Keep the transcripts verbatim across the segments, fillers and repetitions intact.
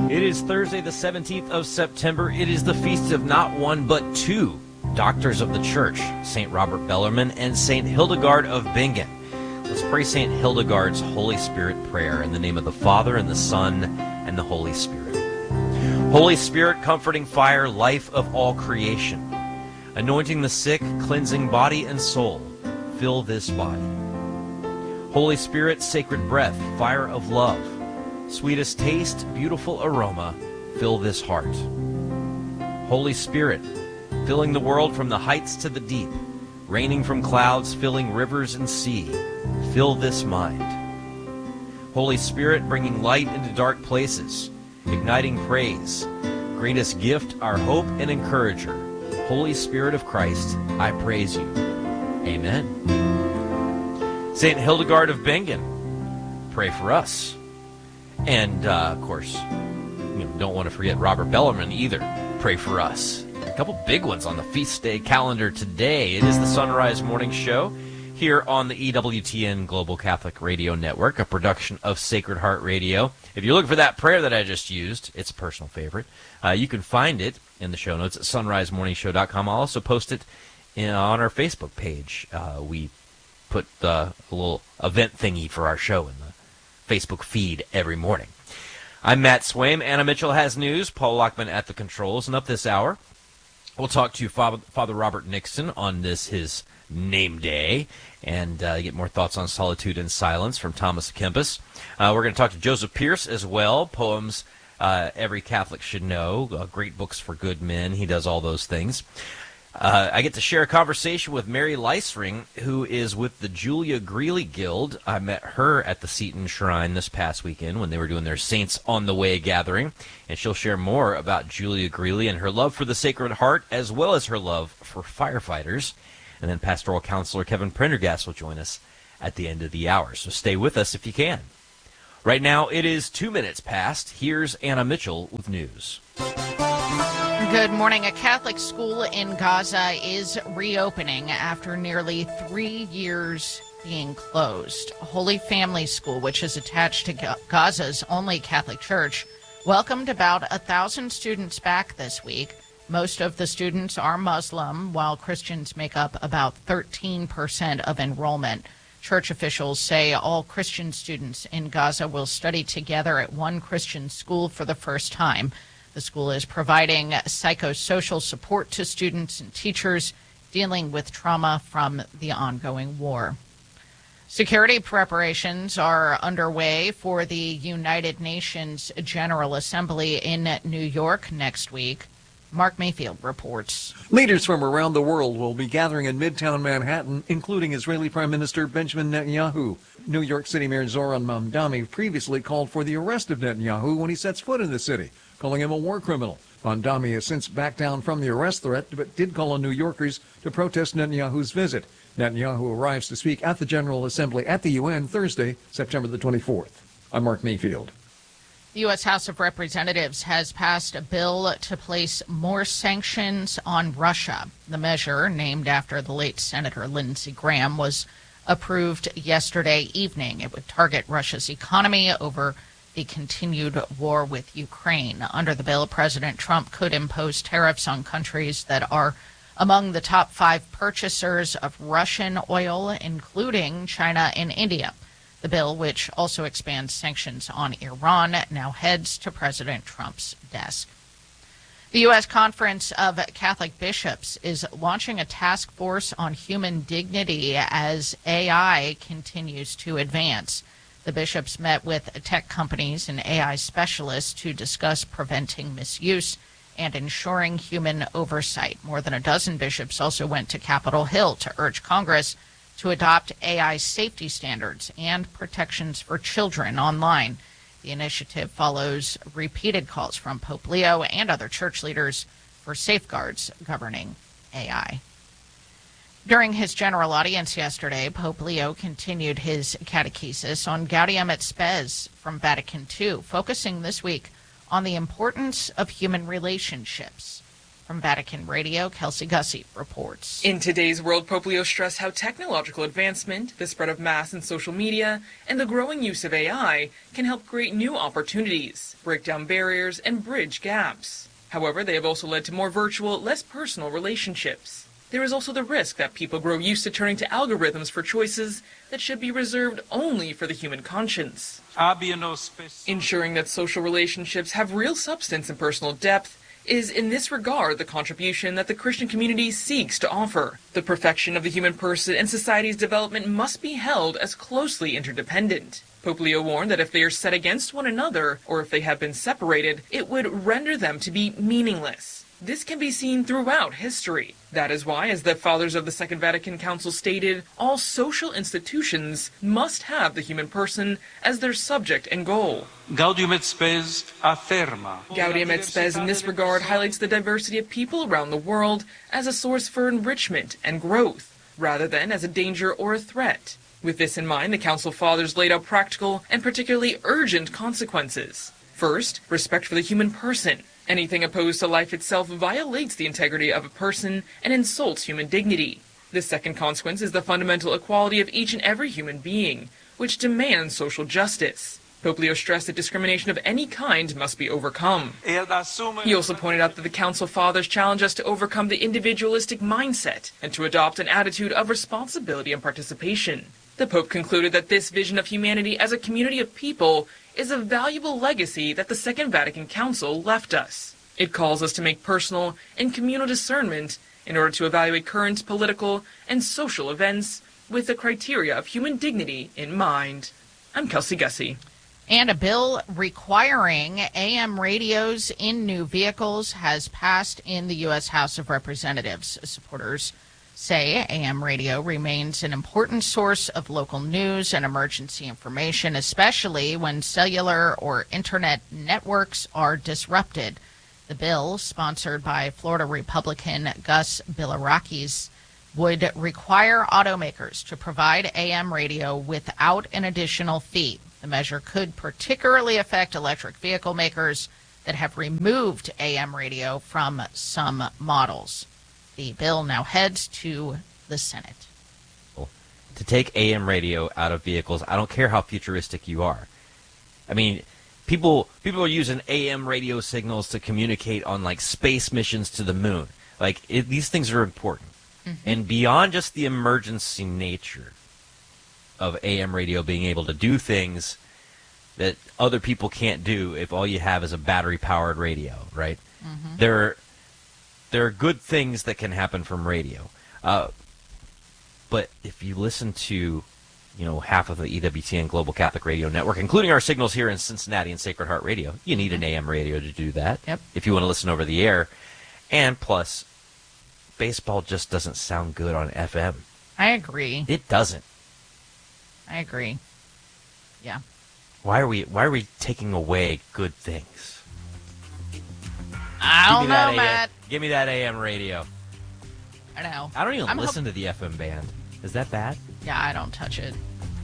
It is Thursday, the seventeenth of September. It is the feast of not one, but two doctors of the church, Saint Robert Bellarmine and Saint Hildegard of Bingen. Let's pray Saint Hildegard's Holy Spirit prayer in the name of the Father, and the Son, and the Holy Spirit. Holy Spirit, comforting fire, life of all creation, anointing the sick, cleansing body and soul, fill this body. Holy Spirit, sacred breath, fire of love, sweetest taste, beautiful aroma, fill this heart. Holy Spirit, filling the world from the heights to the deep, raining from clouds, filling rivers and sea, fill this mind. Holy Spirit, bringing light into dark places, igniting praise, greatest gift, our hope and encourager. Holy Spirit of Christ, I praise you. Amen. Saint Hildegard of Bingen, pray for us. And, uh, of course, you know, don't want to forget Robert Bellarmine either. Pray for us. A couple big ones on the feast day calendar today. It is the Sunrise Morning Show here on the E W T N Global Catholic Radio Network, a production of Sacred Heart Radio. If you're looking for that prayer that I just used, it's a personal favorite. Uh, you can find it in the show notes at sunrise morning show dot com. I'll also post it in, on our Facebook page. Uh, we put uh, a little event thingy for our show in the Facebook feed every morning. I'm Matt Swaim. Anna Mitchell has news. Paul Lockman at the controls. And up this hour, we'll talk to Father, Father Robert Nixon on this, his name day, and uh, get more thoughts on solitude and silence from Thomas Kempis. Uh, we're going to talk to Joseph Pierce as well. Poems uh, every Catholic should know. Uh, great books for good men. He does all those things. Uh, I get to share a conversation with Mary Leisring, who is with the Julia Greeley Guild. I met her at the Seton Shrine this past weekend when they were doing their Saints on the Way gathering, and she'll share more about Julia Greeley and her love for the Sacred Heart, as well as her love for firefighters. And then Pastoral Counselor Kevin Prendergast will join us at the end of the hour, so stay with us if you can. Right now, it is two minutes past. Here's Anna Mitchell with news. Good morning. A Catholic school in Gaza is reopening after nearly three years being closed. Holy Family School, which is attached to Gaza's only Catholic church, welcomed about a thousand students back this week. Most of the students are Muslim, while Christians make up about thirteen percent of enrollment. Church officials say all Christian students in Gaza will study together at one Christian school for the first time. The school is providing psychosocial support to students and teachers dealing with trauma from the ongoing war. Security preparations are underway for the United Nations General Assembly in New York next week. Mark Mayfield reports. Leaders from around the world will be gathering in Midtown Manhattan, including Israeli Prime Minister Benjamin Netanyahu. New York City Mayor Zoran Mamdani previously called for the arrest of Netanyahu when he sets foot in the city, calling him a war criminal. Mamdani has since backed down from the arrest threat, but did call on New Yorkers to protest Netanyahu's visit. Netanyahu arrives to speak at the General Assembly at the U N Thursday, September the twenty-fourth. I'm Mark Mayfield. The U S House of Representatives has passed a bill to place more sanctions on Russia. The measure, named after the late Senator Lindsey Graham, was approved yesterday evening. It would target Russia's economy over the continued war with Ukraine. Under the bill, President Trump could impose tariffs on countries that are among the top five purchasers of Russian oil, including China and India. The bill, which also expands sanctions on Iran, now heads to President Trump's desk. The U S Conference of Catholic Bishops is launching a task force on human dignity as A I continues to advance. The bishops met with tech companies and A I specialists to discuss preventing misuse and ensuring human oversight. More than a dozen bishops also went to Capitol Hill to urge Congress to adopt A I safety standards and protections for children online. The initiative follows repeated calls from Pope Leo and other church leaders for safeguards governing A I. During his general audience yesterday, Pope Leo continued his catechesis on Gaudium et Spes from Vatican two, focusing this week on the importance of human relationships. From Vatican Radio, Kelsey Gussie reports. In today's world, Pope Leo stressed how technological advancement, the spread of mass and social media, and the growing use of A I can help create new opportunities, break down barriers, and bridge gaps. However, they have also led to more virtual, less personal relationships. There is also the risk that people grow used to turning to algorithms for choices that should be reserved only for the human conscience. Ensuring that social relationships have real substance and personal depth is in this regard the contribution that the Christian community seeks to offer. The perfection of the human person and society's development must be held as closely interdependent. Pope Leo warned that if they are set against one another, or if they have been separated, it would render them to be meaningless. This can be seen throughout history. That is why, as the Fathers of the Second Vatican Council stated, all social institutions must have the human person as their subject and goal. Gaudium et Spes afferma. Gaudium et Spes in this regard highlights the diversity of people around the world as a source for enrichment and growth, rather than as a danger or a threat. With this in mind, the Council Fathers laid out practical and particularly urgent consequences. First, respect for the human person. Anything opposed to life itself violates the integrity of a person and insults human dignity. The second consequence is the fundamental equality of each and every human being, which demands social justice. Pope Leo stressed that discrimination of any kind must be overcome. He also pointed out that the Council Fathers challenge us to overcome the individualistic mindset and to adopt an attitude of responsibility and participation. The Pope concluded that this vision of humanity as a community of people is a valuable legacy that the Second Vatican Council left us. It calls us to make personal and communal discernment in order to evaluate current political and social events with the criteria of human dignity in mind. I'm Kelsey Gussie. And a bill requiring A M radios in new vehicles has passed in the U S House of Representatives. Supporters say A M radio remains an important source of local news and emergency information, especially when cellular or internet networks are disrupted. The bill, sponsored by Florida Republican Gus Bilirakis, would require automakers to provide A M radio without an additional fee. The measure could particularly affect electric vehicle makers that have removed A M radio from some models. The bill now heads to the Senate. To take A M radio out of vehicles, I don't care how futuristic you are. I mean, people people are using A M radio signals to communicate on like space missions to the moon. Like it, these things are important. Mm-hmm. And beyond just the emergency nature of A M radio being able to do things that other people can't do if all you have is a battery-powered radio, right? Mm-hmm. There, there are good things that can happen from radio. Uh, but if you listen to, you know, half of the E W T N Global Catholic Radio Network, including our signals here in Cincinnati and Sacred Heart Radio, you need an A M radio to do that. Yep. If you want to listen over the air. And plus, baseball just doesn't sound good on F M. I agree. It doesn't. I agree. Yeah. Why are we Why are we taking away good things? I don't know, A M, Matt. Give me that A M radio. I know. I don't even I'm listen ho- to the F M band. Is that bad? Yeah, I don't touch it.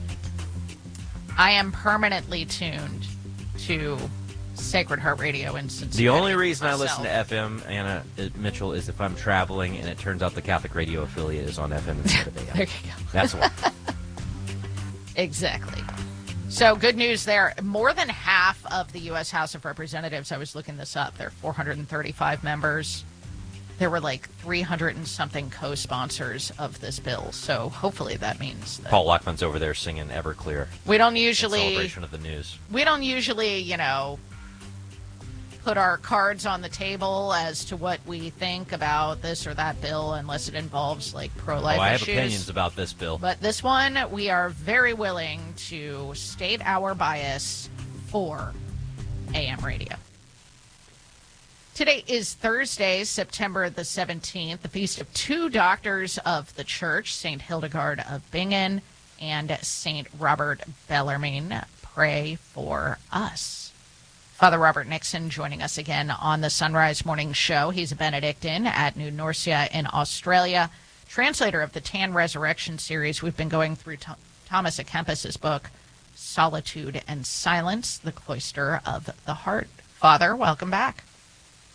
I am permanently tuned to Sacred Heart Radio in Cincinnati. The only reason myself. I listen to F M, Anna uh, Mitchell, is if I'm traveling and it turns out the Catholic radio affiliate is on F M instead of A M. There you go. That's why. Exactly. So good news there. More than half of the U S House of Representatives, I was looking this up, there are four hundred thirty-five members. There were like three hundred and something co-sponsors of this bill. So hopefully that means that Paul Lockman's over there singing Everclear. we don't in usually celebration of the news. we don't usually, you know, put our cards on the table as to what we think about this or that bill unless it involves like pro-life Oh, I have issues. opinions about this bill. But this one, we are very willing to state our bias for A M radio. Today is Thursday, September the seventeenth, the feast of two doctors of the church, Saint Hildegard of Bingen and Saint Robert Bellarmine. Pray for us. Father Robert Nixon joining us again on the Sunrise Morning Show. He's a Benedictine at New Norcia in Australia, translator of the Tan Resurrection series. We've been going through Th- Thomas à Kempis's book, Solitude and Silence, the Cloister of the Heart. Father, welcome back.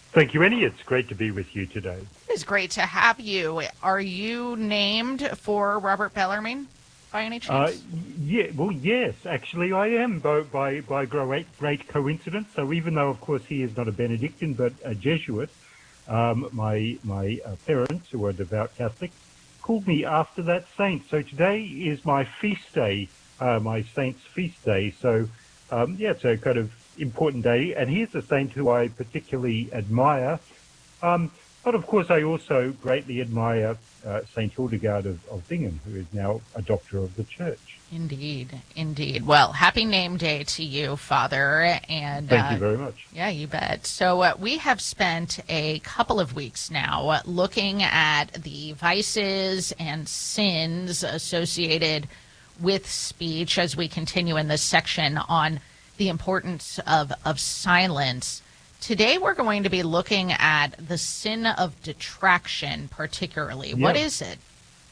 Thank you, Annie. It's great to be with you today. It's great to have you. Are you named for Robert Bellarmine by any chance? Uh, yeah, well, yes, actually I am by, by, by great, great coincidence. So even though, of course, he is not a Benedictine but a Jesuit, um, my, my uh, parents, who are devout Catholics, called me after that saint. So today is my feast day, uh, my saint's feast day. So, um, yeah, it's a kind of important day. And here's a saint who I particularly admire. Um, but of course, I also greatly admire uh, Saint Hildegard of, of Bingen, who is now a doctor of the Church. Indeed, indeed. Well, happy name day to you, Father. And thank uh, you very much. Yeah, you bet. So uh, we have spent a couple of weeks now uh, looking at the vices and sins associated with speech as we continue in this section on the importance of, of silence. Today we're going to be looking at the sin of detraction particularly. Yeah. What is it?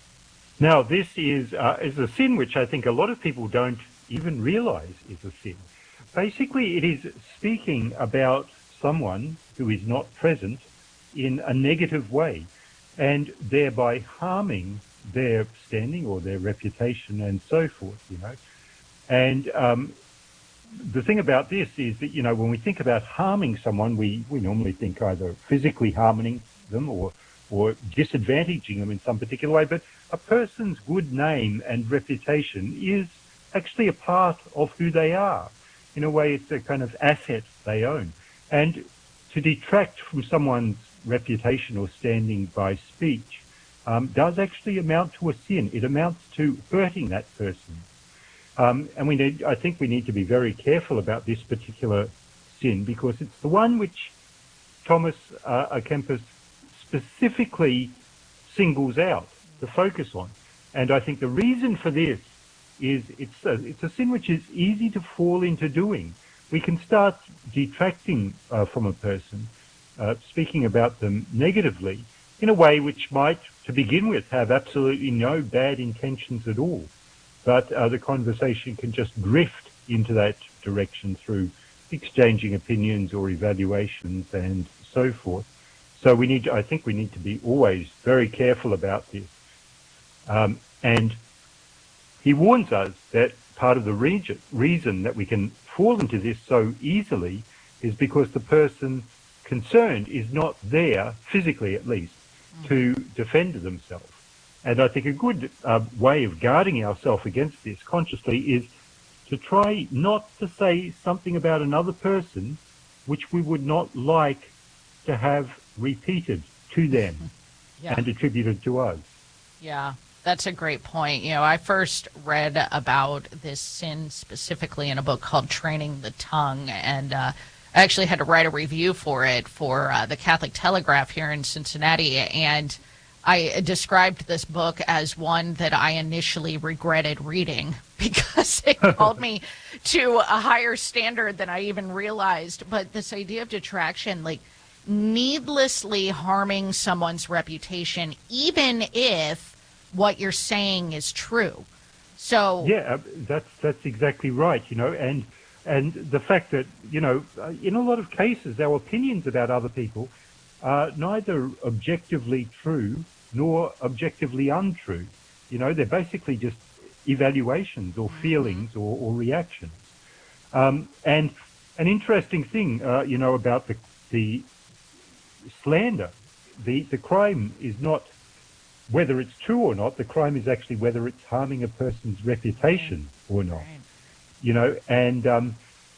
Now, this is, uh, is a sin which I think a lot of people don't even realize is a sin. Basically, it is speaking about someone who is not present in a negative way and thereby harming their standing or their reputation and so forth, you know. And um, the thing about this is that, you know, when we think about harming someone, we, we normally think either physically harming them or, or disadvantaging them in some particular way. But a person's good name and reputation is actually a part of who they are. In a way, it's a kind of asset they own. And to detract from someone's reputation or standing by speech um, does actually amount to a sin. It amounts to hurting that person. Um, and we need, I think we need to be very careful about this particular sin because it's the one which Thomas uh, à Kempis specifically singles out to focus on. And I think the reason for this is it's a, it's a sin which is easy to fall into doing. We can start detracting uh, from a person, uh, speaking about them negatively in a way which might, to begin with, have absolutely no bad intentions at all. But uh, the conversation can just drift into that direction through exchanging opinions or evaluations and so forth. So we need, I think we need to be always very careful about this. Um, and he warns us that part of the region, reason that we can fall into this so easily is because the person concerned is not there, physically at least, mm. to defend themselves. And I think a good uh, way of guarding ourselves against this consciously is to try not to say something about another person which we would not like to have repeated to them yeah. and attributed to us. Yeah, that's a great point. You know, I first read about this sin specifically in a book called Training the Tongue, and uh, I actually had to write a review for it for uh, the Catholic Telegraph here in Cincinnati, and I described this book as one that I initially regretted reading because it called me to a higher standard than I even realized. But this idea of detraction, like needlessly harming someone's reputation, even if what you're saying is true. So yeah, that's that's exactly right. You know, and and the fact that, you know, in a lot of cases, our opinions about other people are neither objectively true nor objectively untrue. You know, they're basically just evaluations or feelings or, or reactions. Um, and an interesting thing, uh, you know, about the, the slander, the, the crime is not whether it's true or not, the crime is actually whether it's harming a person's reputation or not. Right. You know, and um,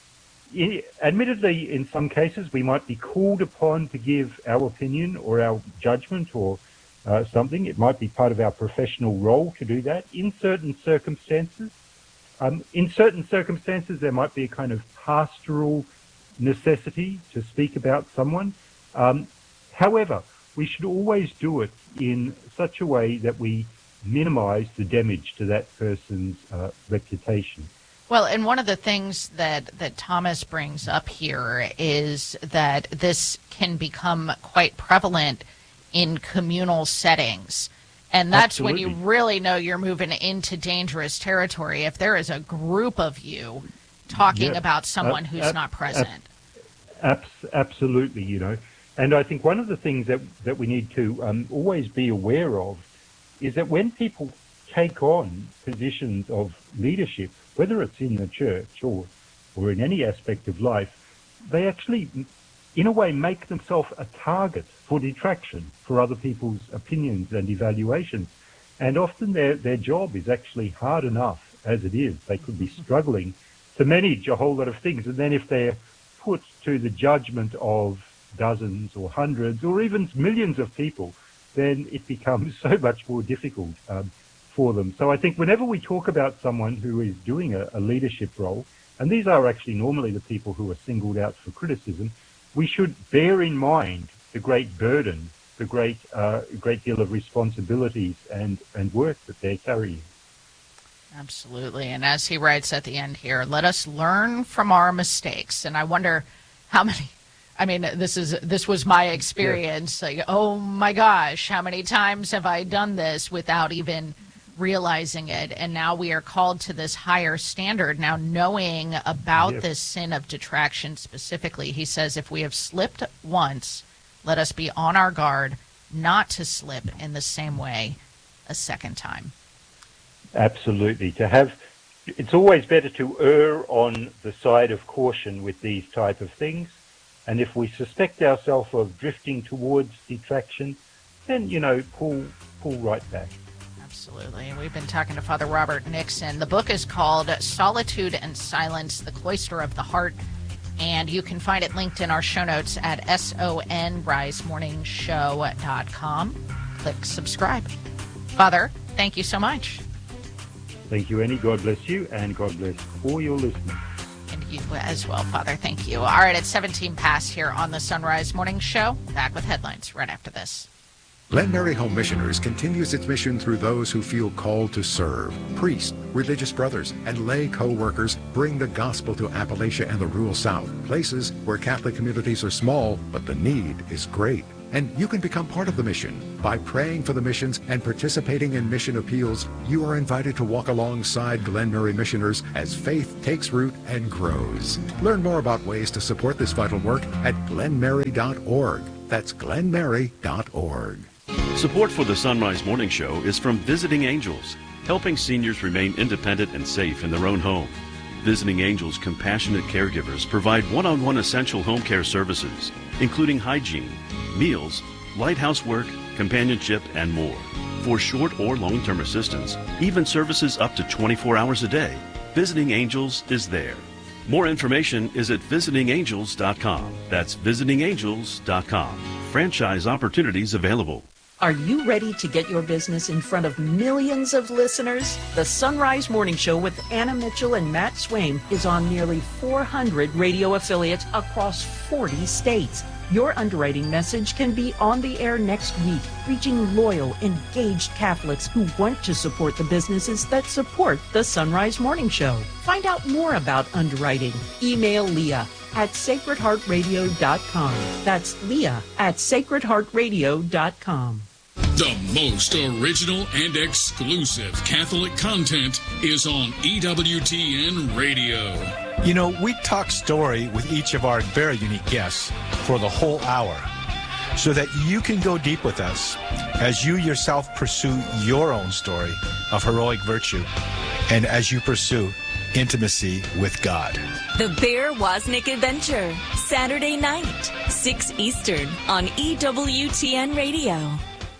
in, admittedly, in some cases, we might be called upon to give our opinion or our judgment or Uh, something. It might be part of our professional role to do that in certain circumstances. Um, in certain circumstances, there might be a kind of pastoral necessity to speak about someone. Um, however, we should always do it in such a way that we minimize the damage to that person's uh, reputation. Well, and one of the things that, that Thomas brings up here is that this can become quite prevalent in communal settings. And that's Absolutely. When you really know you're moving into dangerous territory. If there is a group of you talking yep. about someone uh, who's uh, not present. Uh, absolutely, you know. And I think one of the things that, that we need to um, always be aware of is that when people take on positions of leadership, whether it's in the church or, or in any aspect of life, they actually, in a way, make themselves a target for detraction, for other people's opinions and evaluations. And often their, their job is actually hard enough as it is. They could be struggling to manage a whole lot of things. And then if they're put to the judgment of dozens or hundreds or even millions of people, then it becomes so much more difficult um, for them. So I think whenever we talk about someone who is doing a, a leadership role, and these are actually normally the people who are singled out for criticism, we should bear in mind the great burden, the great uh, great deal of responsibilities and, and work that they're carrying. Absolutely. And as he writes at the end here, let us learn from our mistakes. And I wonder how many, I mean, this is this was my experience. Like, oh my gosh, how many times have I done this without even realizing it? And now we are called to this higher standard. Now, knowing about Yes. this sin of detraction specifically, he says, if we have slipped once, let us be on our guard not to slip in the same way a second time. Absolutely. To have, it's always better to err on the side of caution with these type of things. And if we suspect ourselves of drifting towards detraction, then, you know, pull pull right back. Absolutely. We've been talking to Father Robert Nixon. The book is called Solitude and Silence, The Cloister of the Heart, and you can find it linked in our show notes at sonrise morning show dot com. Click subscribe. Father, thank you so much. Thank you, Annie. God bless you, and God bless all your listeners. And you as well, Father. Thank you. All right, it's seventeen past here on the Sunrise Morning Show. Back with headlines right after this. Glen Mary Home Missioners continues its mission through those who feel called to serve. Priests, religious brothers, and lay co-workers bring the gospel to Appalachia and the rural South, places where Catholic communities are small, but the need is great. And you can become part of the mission. By praying for the missions and participating in mission appeals, you are invited to walk alongside Glen Mary missioners as faith takes root and grows. Learn more about ways to support this vital work at glen mary dot org. That's glen mary dot org. Support for the Sunrise Morning Show is from Visiting Angels, helping seniors remain independent and safe in their own home. Visiting Angels compassionate caregivers provide one-on-one essential home care services, including hygiene, meals, light housework, companionship, and more. For short or long-term assistance, even services up to twenty-four hours a day, Visiting Angels is there. More information is at visiting angels dot com. That's visiting angels dot com. Franchise opportunities available. Are you ready to get your business in front of millions of listeners? The Sunrise Morning Show with Anna Mitchell and Matt Swaim is on nearly four hundred radio affiliates across forty states. Your underwriting message can be on the air next week, reaching loyal, engaged Catholics who want to support the businesses that support the Sunrise Morning Show. Find out more about underwriting. Email Leah at sacred heart radio dot com. That's Leah at sacred heart radio dot com. The most original and exclusive Catholic content is on E W T N Radio. You know, we talk story with each of our very unique guests for the whole hour so that you can go deep with us as you yourself pursue your own story of heroic virtue and as you pursue intimacy with God. The Bear Wozniak Adventure, Saturday night, six Eastern on E W T N Radio.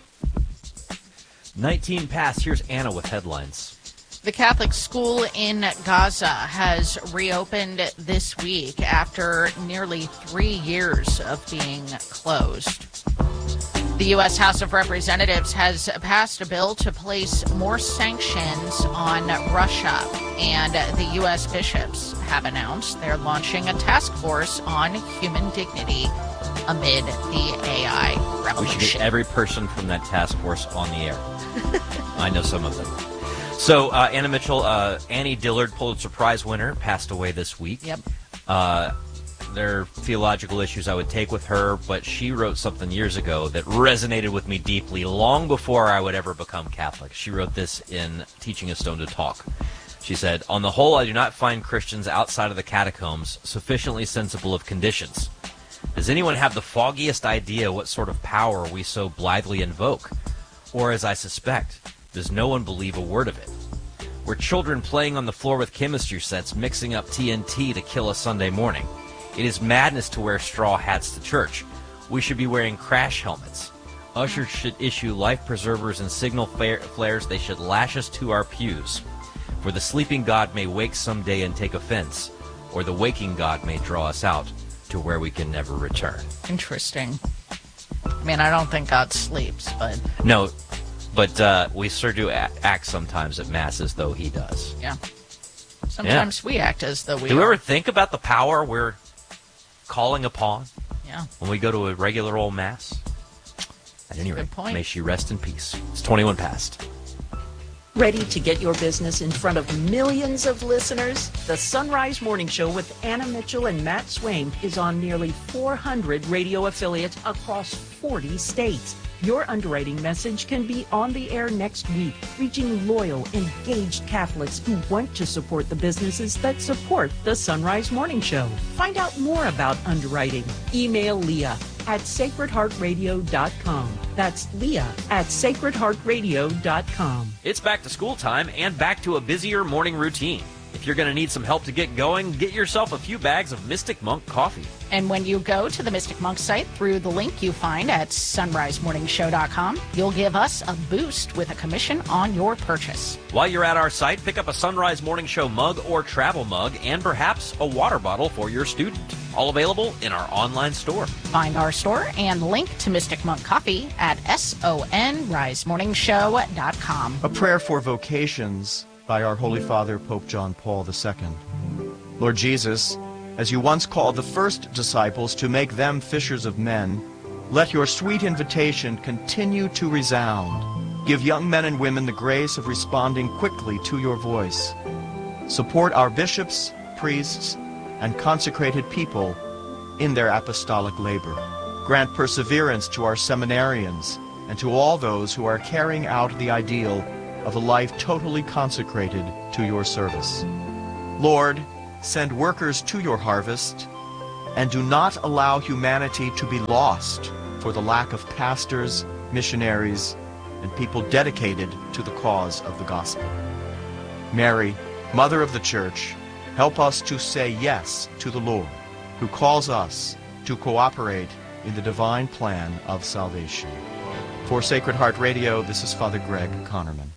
nineteen past. Here's Anna with headlines. The Catholic school in Gaza has reopened this week after nearly three years of being closed. The U S House of Representatives has passed a bill to place more sanctions on Russia, and the U S bishops have announced they're launching a task force on human dignity amid the A I revolution. We should get every person from that task force on the air. I know some of them. So, uh, Anna Mitchell, uh, Annie Dillard, Pulitzer Prize winner, passed away this week. Yep. Uh, there are theological issues I would take with her, but she wrote something years ago that resonated with me deeply long before I would ever become Catholic. She wrote this in Teaching a Stone to Talk. She said, "On the whole, I do not find Christians outside of the catacombs sufficiently sensible of conditions. Does anyone have the foggiest idea what sort of power we so blithely invoke? Or, as I suspect, does no one believe a word of it? We're children playing on the floor with chemistry sets, mixing up T N T to kill a Sunday morning. It is madness to wear straw hats to church. We should be wearing crash helmets. Ushers should issue life preservers and signal flares. They should lash us to our pews. For the sleeping God may wake someday and take offense, or the waking God may draw us out to where we can never return. Interesting. I mean, I don't think God sleeps, but... No, but uh, we sure do act sometimes at Mass as though he does. Yeah. Sometimes yeah. we act as though we Do are. you ever think about the power we're calling upon? Yeah. When we go to a regular old Mass? At any rate, may she rest in peace. It's twenty-one past. Ready to get your business in front of millions of listeners? The Sunrise Morning Show with Anna Mitchell and Matt Swaim is on nearly four hundred radio affiliates across forty states. Your underwriting message can be on the air next week, reaching loyal, engaged Catholics who want to support the businesses that support the Sunrise Morning Show. Find out more about underwriting. Email Leah at sacred heart radio dot com. That's Leah at sacred heart radio dot com. It's back to school time and back to a busier morning routine. If you're going to need some help to get going, get yourself a few bags of Mystic Monk coffee. And when you go to the Mystic Monk site through the link you find at sunrise morning show dot com, you'll give us a boost with a commission on your purchase. While you're at our site, pick up a Sunrise Morning Show mug or travel mug and perhaps a water bottle for your student. All available in our online store. Find our store and link to Mystic Monk Coffee at sunrise morning show dot com. A prayer for vocations by our Holy Father, Pope John Paul the Second. Lord Jesus, as you once called the first disciples to make them fishers of men, let your sweet invitation continue to resound. Give young men and women the grace of responding quickly to your voice. Support our bishops, priests, and consecrated people in their apostolic labor. Grant perseverance to our seminarians and to all those who are carrying out the ideal of a life totally consecrated to your service. Lord, send workers to your harvest, and do not allow humanity to be lost for the lack of pastors, missionaries, and people dedicated to the cause of the gospel. Mary, Mother of the Church, help us to say yes to the Lord, who calls us to cooperate in the divine plan of salvation. For Sacred Heart Radio, this is Father Greg Connerman.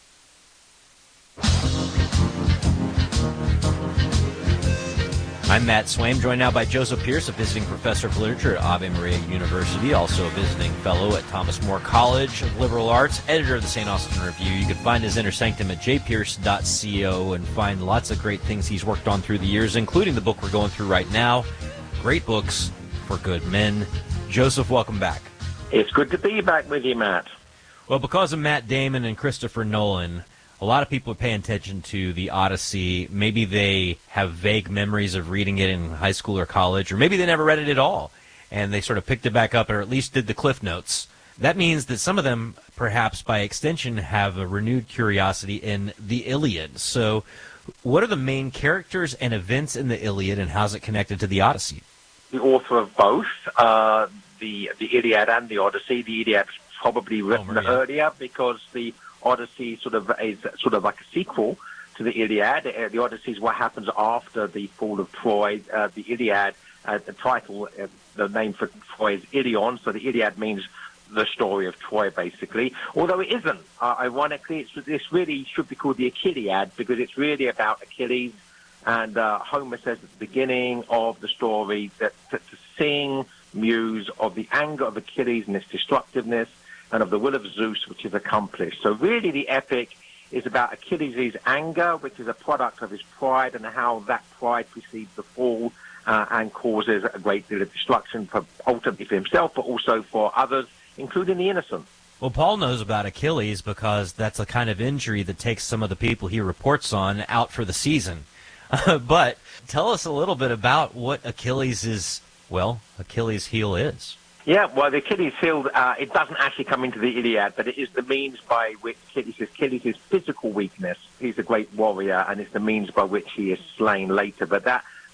I'm Matt Swaim, joined now by Joseph Pierce, a visiting professor of literature at Ave Maria University, also a visiting fellow at Thomas More College of Liberal Arts, editor of the Saint Austin Review. You can find his inner sanctum at j pierce dot co and find lots of great things he's worked on through the years, including the book we're going through right now, Great Books for Good Men. Joseph, welcome back. It's good to be back with you, Matt. Well, because of Matt Damon and Christopher Nolan, a lot of people are paying attention to the Odyssey. Maybe they have vague memories of reading it in high school or college, or maybe they never read it at all, and they sort of picked it back up, or at least did the Cliff Notes. That means that some of them, perhaps by extension, have a renewed curiosity in the Iliad. So what are the main characters and events in the Iliad, and how's it connected to the Odyssey? The author of both, uh, the, the Iliad and the Odyssey. The Iliad was probably written Homer, yeah. earlier because the Odyssey sort of is sort of like a sequel to the Iliad. Uh, the Odyssey is what happens after the fall of Troy. Uh, the Iliad, uh, the title, uh, the name for Troy is Ilion, so the Iliad means the story of Troy, basically. Although it isn't. Uh, ironically, it's, this really should be called the Achilliad because it's really about Achilles. And uh, Homer says at the beginning of the story that, that to sing, muse of the anger of Achilles and its destructiveness, and of the will of Zeus, which is accomplished. So really the epic is about Achilles' anger, which is a product of his pride, and how that pride precedes the fall uh, and causes a great deal of destruction, for, ultimately for himself, but also for others, including the innocent. Well, Paul knows about Achilles because that's a kind of injury that takes some of the people he reports on out for the season. But tell us a little bit about what Achilles is, well, Achilles' heel is. Yeah, well, the Achilles heel, uh, it doesn't actually come into the Iliad, but it is the means by which Achilles, Achilles' physical weakness, he's a great warrior, and it's the means by which he is slain later. But that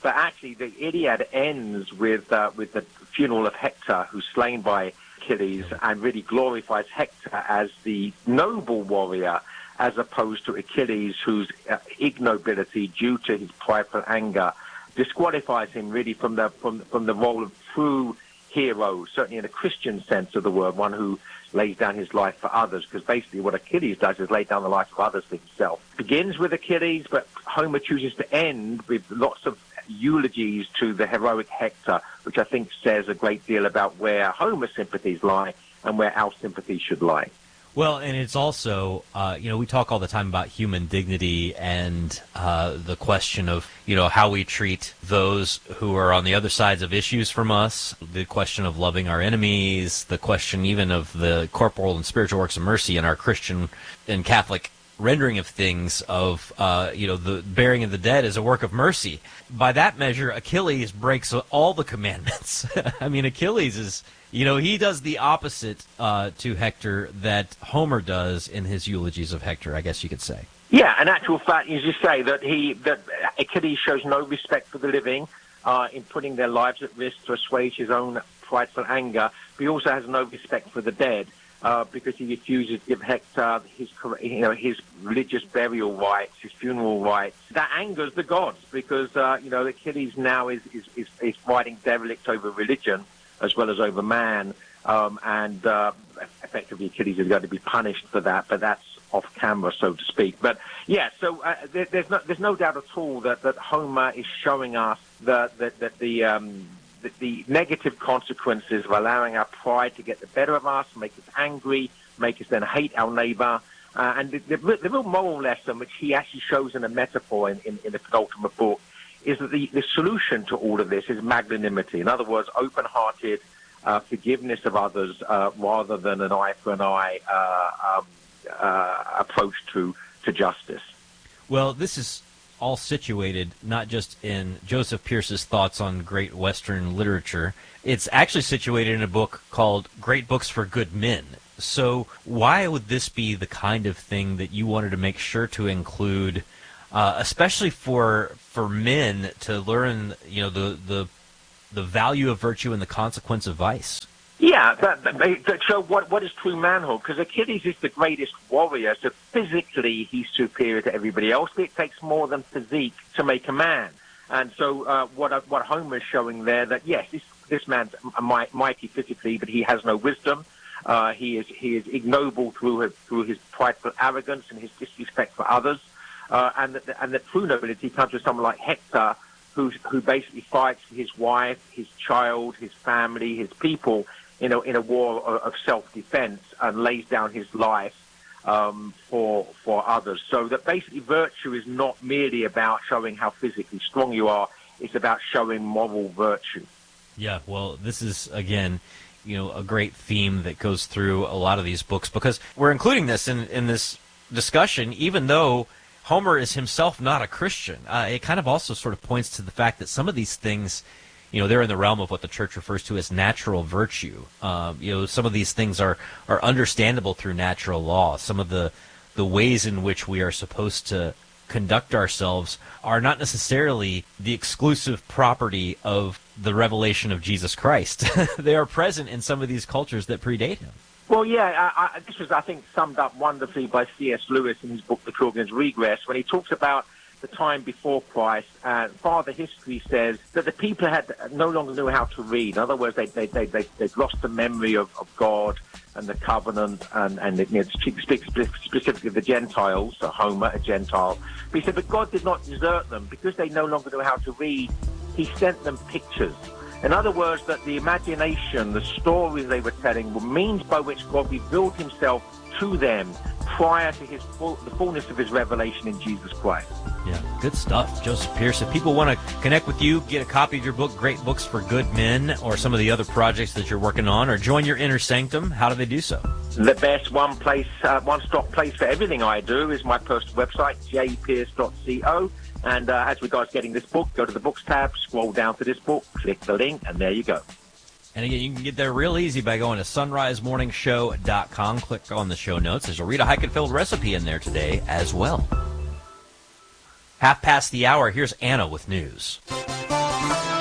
But actually, the Iliad ends with uh, with the funeral of Hector, who's slain by Achilles, and really glorifies Hector as the noble warrior, as opposed to Achilles, whose uh, ignobility, due to his prideful anger, disqualifies him really from the from from the role of true hero, certainly in a Christian sense of the word, one who lays down his life for others, because basically what Achilles does is lay down the life of others for himself. Begins with Achilles, but Homer chooses to end with lots of eulogies to the heroic Hector, which I think says a great deal about where Homer's sympathies lie and where our sympathies should lie. Well, and it's also, uh, you know, we talk all the time about human dignity and uh, the question of, you know, how we treat those who are on the other sides of issues from us, the question of loving our enemies, the question even of the corporal and spiritual works of mercy in our Christian and Catholic rendering of things of, uh, you know, the burying of the dead is a work of mercy. By that measure, Achilles breaks all the commandments. I mean, Achilles is... You know, he does the opposite uh, to Hector that Homer does in his eulogies of Hector, I guess you could say. Yeah, in actual fact, as you say, that he that Achilles shows no respect for the living uh, in putting their lives at risk to assuage his own prideful anger, but he also has no respect for the dead uh, because he refuses to give Hector his, you know, his religious burial rites, his funeral rites. That angers the gods because, uh, you know, Achilles now is, is, is, is fighting derelict over religion as well as over man, um, and uh, effectively Achilles is going to be punished for that, but that's off camera, so to speak. But yeah, so uh, there, there's no there's no doubt at all that, that Homer is showing us that that, that the, um, the the negative consequences of allowing our pride to get the better of us, make us angry, make us then hate our neighbor. Uh, and the, the, the real moral lesson, which he actually shows in a metaphor in, in, in the penultimate book, is that the, the solution to all of this is magnanimity. In other words, open-hearted uh, forgiveness of others uh, rather than an eye for an eye uh, um, uh, approach to, to justice. Well, this is all situated not just in Joseph Pierce's thoughts on great Western literature. It's actually situated in a book called Great Books for Good Men. So why would this be the kind of thing that you wanted to make sure to include, Uh, especially for for men to learn, you know, the the the value of virtue and the consequence of vice? Yeah, that, that, that show what what is true manhood. Because Achilles is the greatest warrior, so physically he's superior to everybody else. But it takes more than physique to make a man. And so uh, what what Homer is showing there, that yes, this this man's mighty physically, but he has no wisdom. Uh, he is he is ignoble through his, through his prideful arrogance and his disrespect for others. Uh, and, the, and the true nobility comes with someone like Hector, who who basically fights for his wife, his child, his family, his people in a in a war of, of self-defense, and lays down his life um, for for others. So that basically virtue is not merely about showing how physically strong you are; it's about showing moral virtue. Yeah, well, this is again, you know, a great theme that goes through a lot of these books, because we're including this in in this discussion, even though Homer is himself not a Christian. Uh, it kind of also sort of points to the fact that some of these things, you know, they're in the realm of what the church refers to as natural virtue. Um, you know, some of these things are, are understandable through natural law. Some of the, the ways in which we are supposed to conduct ourselves are not necessarily the exclusive property of the revelation of Jesus Christ. They are present in some of these cultures that predate him. Well, yeah, I, I, this was, I think, summed up wonderfully by C S Lewis in his book, The Pilgrim's Regress, when he talks about the time before Christ. Uh, Father History says that the people had no longer knew how to read. In other words, they, they, they, they, they'd lost the memory of, of God and the covenant, and, and it, you know, specifically the Gentiles, so Homer, a Gentile. But he said, but God did not desert them. Because they no longer knew how to read, he sent them pictures. In other words, that the imagination, the stories they were telling, were means by which God revealed himself to them prior to his full, the fullness of his revelation in Jesus Christ. Yeah, good stuff, Joseph Pierce. If people want to connect with you, get a copy of your book, Great Books for Good Men, or some of the other projects that you're working on, or join your inner sanctum, how do they do so? The best one place, uh, one-stop place for everything I do is my personal website, j pierce dot co. And uh, as regards getting this book, go to the books tab, scroll down to this book, click the link, and there you go. And again, you can get there real easy by going to sunrise morning show dot com. Click on the show notes. There's a Rita Heikenfeld recipe in there today as well. Half past the hour, here's Anna with news.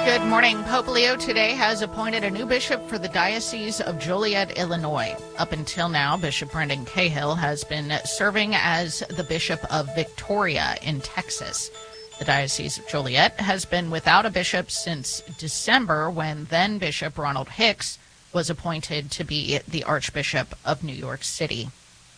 Good morning. Pope Leo today has appointed a new bishop for the Diocese of Joliet, Illinois. Up until now, Bishop Brendan Cahill has been serving as the Bishop of Victoria in Texas. The Diocese of Joliet has been without a bishop since December, when then Bishop Ronald Hicks was appointed to be the Archbishop of New York City.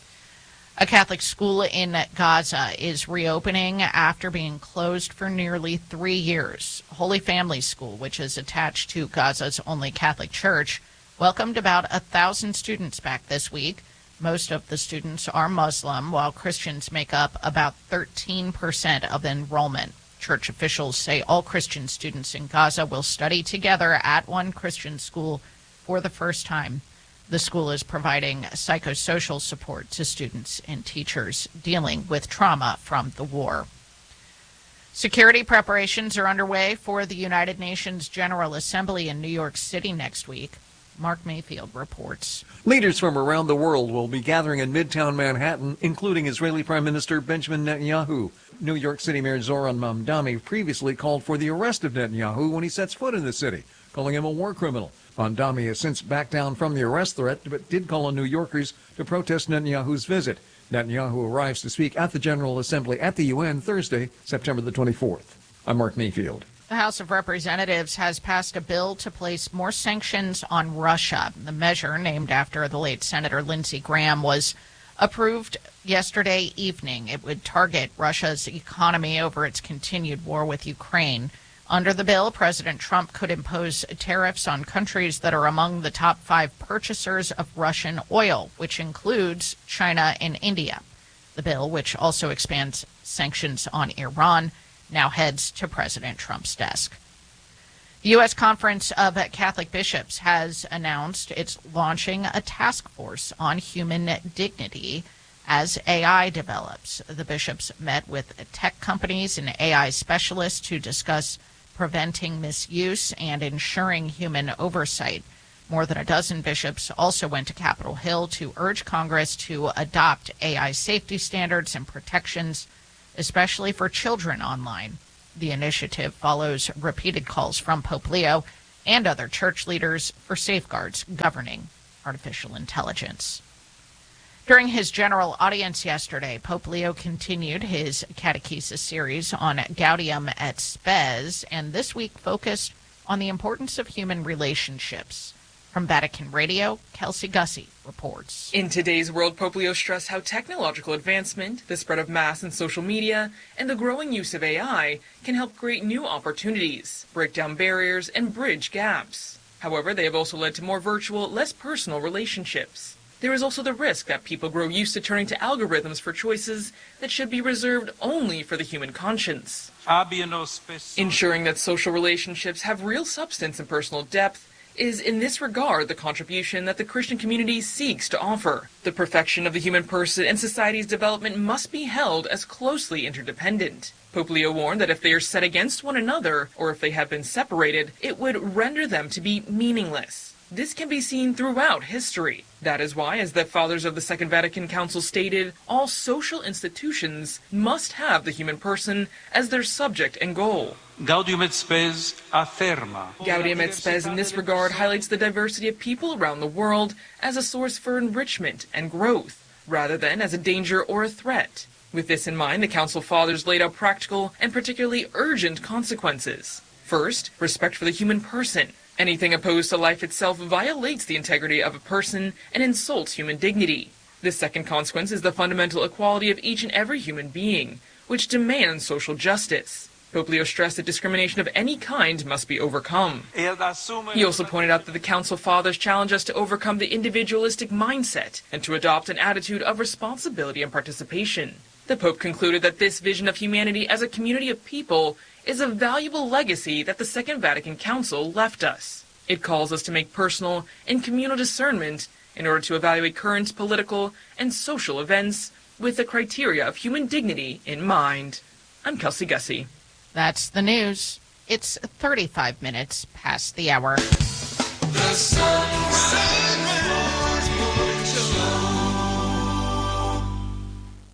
A Catholic school in Gaza is reopening after being closed for nearly three years. Holy Family School, which is attached to Gaza's only Catholic church, welcomed about a thousand students back this week. Most of the students are Muslim, while Christians make up about thirteen percent of the enrollment. Church officials say all Christian students in Gaza will study together at one Christian school for the first time. The school is providing psychosocial support to students and teachers dealing with trauma from the war. Security preparations are underway for the United Nations General Assembly in New York City next week. Mark Mayfield reports. Leaders from around the world will be gathering in Midtown Manhattan, including Israeli Prime Minister Benjamin Netanyahu. New York City Mayor Zoran Mamdani previously called for the arrest of Netanyahu when he sets foot in the city, calling him a war criminal. Mamdani has since backed down from the arrest threat, but did call on New Yorkers to protest Netanyahu's visit. Netanyahu arrives to speak at the General Assembly at the U N Thursday, September the twenty-fourth. I'm Mark Mayfield. The House of Representatives has passed a bill to place more sanctions on Russia. The measure, named after the late Senator Lindsey Graham, was approved yesterday evening. It would target Russia's economy over its continued war with Ukraine. Under the bill, President Trump could impose tariffs on countries that are among the top five purchasers of Russian oil, which includes China and India. The bill, which also expands sanctions on Iran, now heads to President Trump's desk. The U S Conference of Catholic Bishops has announced it's launching a task force on human dignity as A I develops. The bishops met with tech companies and A I specialists to discuss preventing misuse and ensuring human oversight. More than a dozen bishops also went to Capitol Hill to urge Congress to adopt A I safety standards and protections, especially for children online. The initiative follows repeated calls from Pope Leo and other church leaders for safeguards governing artificial intelligence. During his general audience yesterday, Pope Leo continued his catechesis series on Gaudium et Spes, and this week focused on the importance of human relationships. From Vatican Radio, Kelsey Gussie reports. In today's world, Pope Leo stressed how technological advancement, the spread of mass and social media, and the growing use of A I can help create new opportunities, break down barriers, and bridge gaps. However, they have also led to more virtual, less personal relationships. There is also the risk that people grow used to turning to algorithms for choices that should be reserved only for the human conscience. Ensuring that social relationships have real substance and personal depth is in this regard the contribution that the Christian community seeks to offer. The perfection of the human person and society's development must be held as closely interdependent. Pope Leo warned that if they are set against one another, or if they have been separated, it would render them to be meaningless. This can be seen throughout history. That is why, as the Fathers of the Second Vatican Council stated, all social institutions must have the human person as their subject and goal. Gaudium et Spes afferma. Gaudium et Spes in this regard highlights the diversity of people around the world as a source for enrichment and growth, rather than as a danger or a threat. With this in mind, the Council Fathers laid out practical and particularly urgent consequences. First, respect for the human person. Anything opposed to life itself violates the integrity of a person and insults human dignity. The second consequence is the fundamental equality of each and every human being, which demands social justice. Pope Leo stressed that discrimination of any kind must be overcome. He also pointed out that the Council Fathers challenge us to overcome the individualistic mindset and to adopt an attitude of responsibility and participation. The Pope concluded that this vision of humanity as a community of people is a valuable legacy that the Second Vatican Council left us. It calls us to make personal and communal discernment in order to evaluate current political and social events with the criteria of human dignity in mind. I'm Kelsey Gussie. That's the news. It's thirty-five minutes past the hour. The Sunrise Morning Show.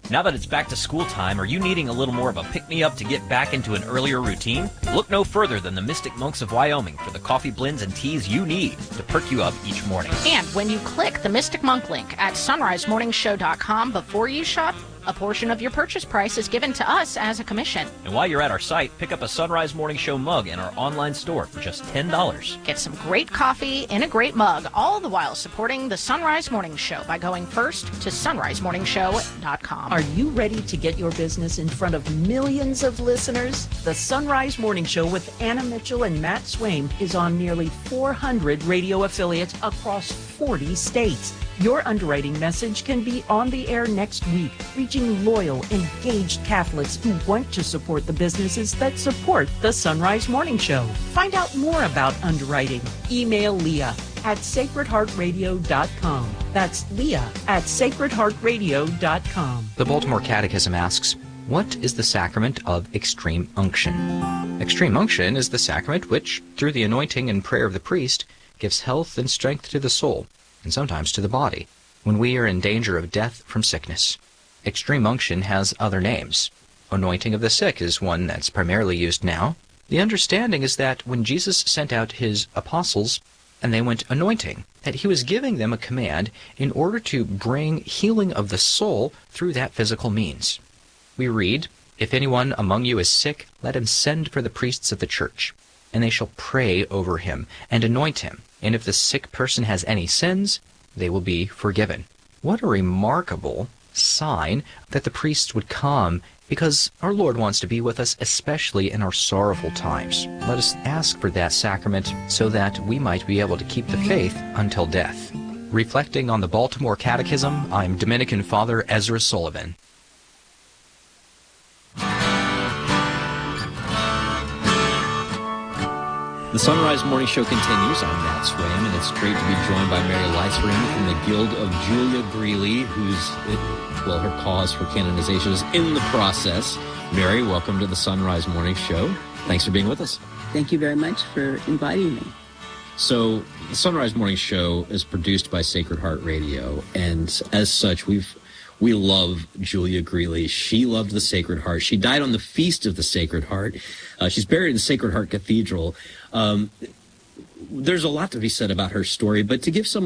Now that it's back to school time, are you needing a little more of a pick-me-up to get back into an earlier routine? Look no further than the Mystic Monks of Wyoming for the coffee blends and teas you need to perk you up each morning. And when you click the Mystic Monk link at sunrise morning show dot com before you shop, a portion of your purchase price is given to us as a commission. And while you're at our site, pick up a Sunrise Morning Show mug in our online store for just ten dollars. Get some great coffee in a great mug, all the while supporting the Sunrise Morning Show by going first to sunrise morning show dot com. Are you ready to get your business in front of millions of listeners? The Sunrise Morning Show with Anna Mitchell and Matt Swaim is on nearly four hundred radio affiliates across forty states. Your underwriting message can be on the air next week, reaching loyal, engaged Catholics who want to support the businesses that support the Sunrise Morning Show. Find out more about underwriting. Email Leah at sacred heart radio dot com. That's Leah at sacred heart radio dot com. The Baltimore Catechism asks, what is the sacrament of extreme unction? Extreme unction is the sacrament which, through the anointing and prayer of the priest, gives health and strength to the soul, and sometimes to the body, when we are in danger of death from sickness. Extreme unction has other names. Anointing of the sick is one that's primarily used now. The understanding is that when Jesus sent out his apostles, and they went anointing, that he was giving them a command in order to bring healing of the soul through that physical means. We read, "If anyone among you is sick, let him send for the priests of the church, and they shall pray over him and anoint him. And if the sick person has any sins, they will be forgiven." What a remarkable sign that the priests would come, because our Lord wants to be with us, especially in our sorrowful times. Let us ask for that sacrament so that we might be able to keep the faith until death. Reflecting on the Baltimore Catechism, I'm Dominican Father Ezra Sullivan. The Sunrise Morning Show continues. I'm Matt Swaim, and it's great to be joined by Mary Leisring from the Guild of Julia Greeley, who's, well, her cause for canonization is in the process. Mary, welcome to the Sunrise Morning Show. Thanks for being with us. Thank you very much for inviting me. So, the Sunrise Morning Show is produced by Sacred Heart Radio, and as such, we've We love Julia Greeley. She loved the Sacred Heart. She died on the Feast of the Sacred Heart. Uh, she's buried in Sacred Heart Cathedral. Um, there's a lot to be said about her story, but to give someone